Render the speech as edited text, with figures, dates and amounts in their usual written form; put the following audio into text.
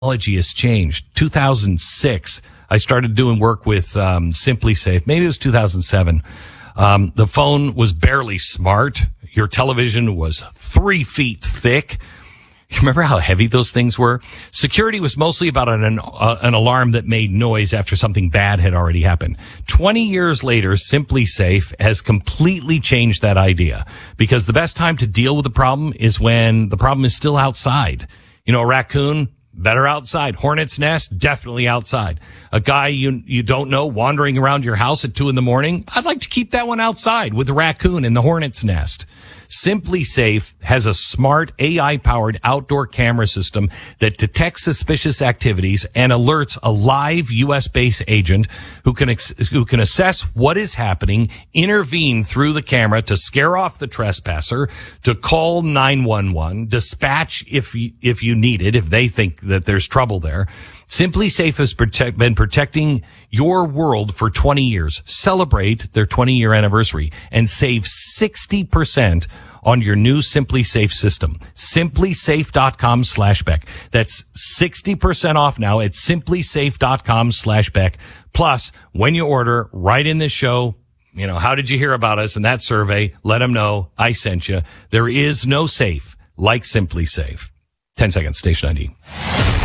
technology has changed. 2006, I started doing work with SimpliSafe. Maybe it was 2007. The phone was barely smart. Your television was 3 feet thick. You remember how heavy those things were? Security was mostly about an alarm that made noise after something bad had already happened. 20 years later, SimpliSafe has completely changed that idea, because the best time to deal with the problem is when the problem is still outside. You know, a raccoon, better outside. Hornet's nest, definitely outside. A guy you don't know wandering around your house at 2 a.m, I'd like to keep that one outside with the raccoon in the hornet's nest. SimpliSafe has a smart AI-powered outdoor camera system that detects suspicious activities and alerts a live U.S.-based agent who can assess what is happening, intervene through the camera to scare off the trespasser, to call 911, dispatch if you need it, if they think that there's trouble there. SimpliSafe has been protecting your world for 20 years. Celebrate their 20-year anniversary and save 60% on your new SimpliSafe system. SimpliSafe.com/Beck. That's 60% off now at SimpliSafe.com/Beck. Plus, when you order, write in this show, you know, how did you hear about us in that survey? Let them know I sent you. There is no safe like SimpliSafe. 10 seconds, station ID.